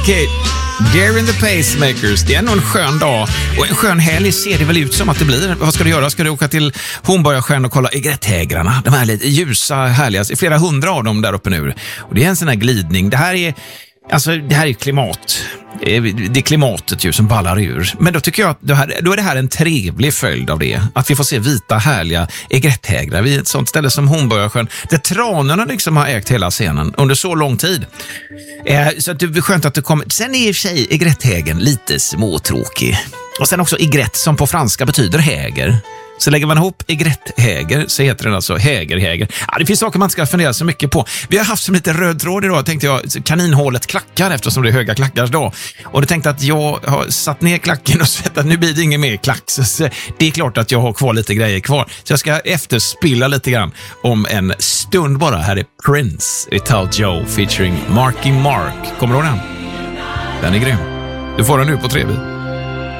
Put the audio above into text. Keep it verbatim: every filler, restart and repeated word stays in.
Okej, Gary and the Pacemakers. Det är nog en skön dag och en skön helg ser det väl ut som att det blir. Vad ska du göra? Ska du åka till Hornborgasjön och kolla egretthägrarna? De här lite ljusa, härliga, flera hundra av dem där uppe nu. Och det är en sån här glidning. Det här är, alltså, det här är klimat. Det är klimatet ju som ballar ur. Men då tycker jag att det här, då är det här en trevlig följd av det. Att vi får se vita, härliga egretthägrar vid ett sånt ställe som Hornborgasjön. Där tranorna liksom har ägt hela scenen under så lång tid. Eh, så att det är skönt att det kommer. Sen är i och för sig egretthägern lite småtråkig. Och sen också egrett som på franska betyder häger. Så lägger man ihop egretthäger så heter den alltså hägerhäger. Ja, det finns saker man ska fundera så mycket på. Vi har haft som lite röd tråd idag, tänkte jag, kaninhålet klackar eftersom det är höga klackars dag. Och då tänkte att jag har satt ner klacken och sett att nu blir det inget mer klack. Så det är klart att jag har kvar lite grejer kvar. Så jag ska efterspilla lite grann om en stund bara. Här är Prince, Without Joe featuring Marky Mark. Kommer du ihåg den? Den är grym. Du får den nu på tre B.